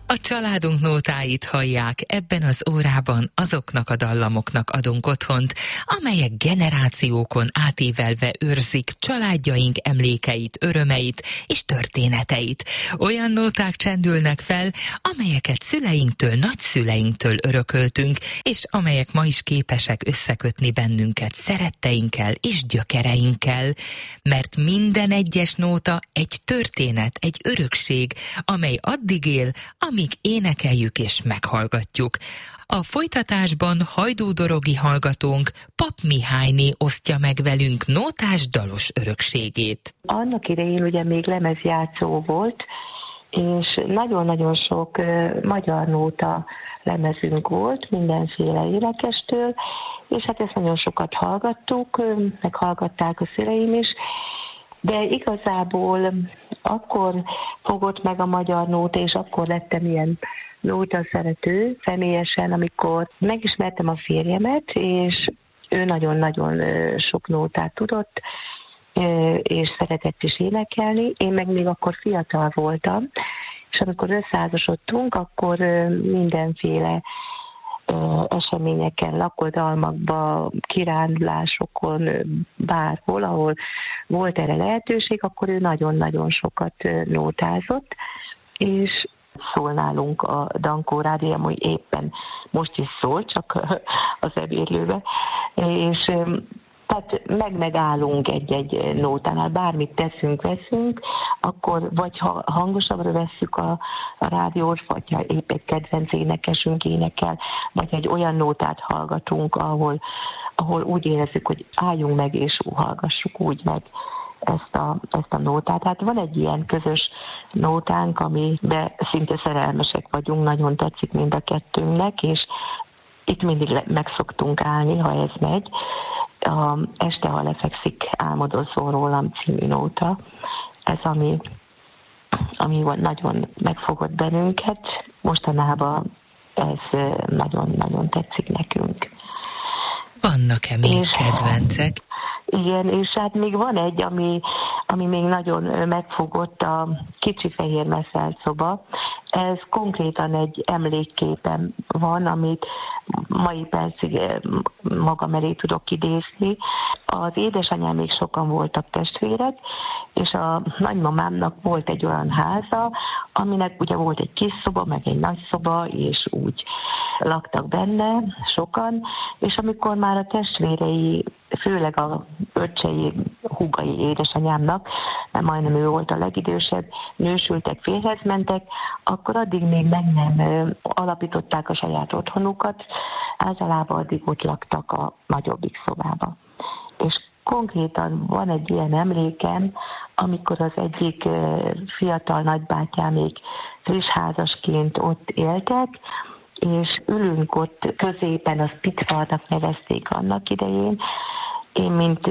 A családunk nótáit hallják, ebben az órában azoknak a dallamoknak adunk otthont, amelyek generációkon átívelve őrzik családjaink emlékeit, örömeit és történeteit. Olyan nóták csendülnek fel, amelyeket szüleinktől, nagyszüleinktől örököltünk, és amelyek ma is képesek összekötni bennünket szeretteinkkel és gyökereinkkel, mert minden egyes nóta egy történet, egy örökség, amely addig él, amíg énekeljük és meghallgatjuk. A folytatásban Hajdú Dorogi hallgatónk, Pap Mihályné osztja meg velünk nótás dalos örökségét. Annak idején ugye még lemezjátszó volt, és nagyon-nagyon sok magyar nóta lemezünk volt, mindenféle énekestől, és hát ezt nagyon sokat hallgattuk, meg hallgatták a szüleim is, de igazából akkor fogott meg a magyar nóta, és akkor lettem ilyen nóta szerető személyesen, amikor megismertem a férjemet, és ő nagyon-nagyon sok nótát tudott, és szeretett is énekelni. Én meg még akkor fiatal voltam, és amikor összeházasodtunk, akkor mindenféle eseményeken, lakodalmakban, kirándulásokon, bárhol, ahol volt erre lehetőség, akkor ő nagyon-nagyon sokat nótázott, és szól nálunk a Dankó Rádió, hogy éppen most is szól, csak az ebédlőbe, és tehát megállunk egy nótánál, bármit teszünk, veszünk, akkor vagy ha hangosabbra vesszük a rádiót, vagy ha épp egy kedvenc énekesünk énekel, vagy egy olyan nótát hallgatunk, ahol úgy érezzük, hogy álljunk meg és hallgassuk úgy meg ezt a nótát. Hát van egy ilyen közös nótánk, amiben szinte szerelmesek vagyunk, nagyon tetszik mind a kettőnknek, és itt mindig meg szoktunk állni, ha ez megy. Este, ha lefekszik, álmodozzon rólam című nóta. Ez, ami nagyon megfogott bennünket. Mostanában ez nagyon-nagyon tetszik nekünk. Vannak-e még kedvencek? Igen, és hát még van egy, ami még nagyon megfogott, a Kicsi fehér meszelt szoba. Ez konkrétan egy emlékképem van, amit mai percig magam elé tudok idézni. Az édesanyám még sokan voltak testvérek, és a nagymamámnak volt egy olyan háza, aminek ugye volt egy kis szoba, meg egy nagy szoba, és úgy laktak benne sokan, és amikor már a testvérei, főleg a öccsei, húgai édesanyámnak, mert majdnem ő volt a legidősebb, nősültek, férjhez mentek, akkor addig még meg nem alapították a saját otthonukat, általában addig ott laktak a nagyobbik szobába. És konkrétan van egy ilyen emlékem, amikor az egyik fiatal nagybátyám még friss házasként ott éltek, és ülünk ott középen, azt Pitfalnak nevezték annak idején, én mint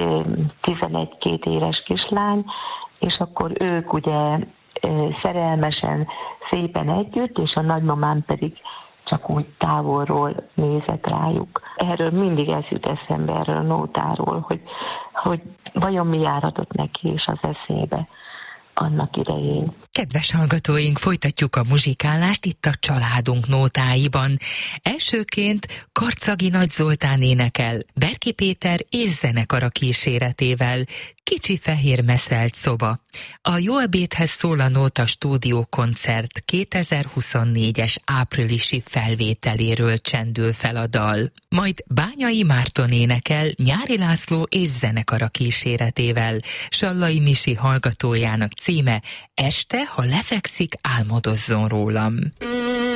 11-2 éves kislány, és akkor ők ugye szerelmesen, szépen együtt, és a nagymamám pedig csak úgy távolról nézett rájuk. Erről mindig ez jut eszembe, erről a nótáról, hogy vajon mi járhatott neki is az eszébe annak idején. Kedves hallgatóink, folytatjuk a muzsikálást itt a családunk nótáiban. Elsőként Karczagi Nagy Zoltán énekel Berki Péter és zenekara kíséretével Kicsi fehér meszelt szoba. A Jó ebédhez szól a Nóta Stúdió koncert 2024-es áprilisi felvételéről csendül fel a dal. Majd Bányai Márton énekel Nyári László és zenekara kíséretével. Sallai Misi hallgatójának címe Este, ha lefekszik, álmodozzon rólam.